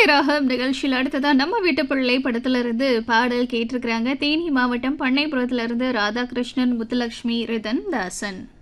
இன்றைய ராகம் நிகழ்ச்சியில் அடுத்ததான் நம்ம வீட்டு பிள்ளை படத்துல இருந்து பாடல் கேட்டிருக்கிறாங்க. தேனி மாவட்டம் பண்ணைப்புறத்துல இருந்து ராதாகிருஷ்ணன், முத்துலட்சுமி, ரிதன் தாசன்.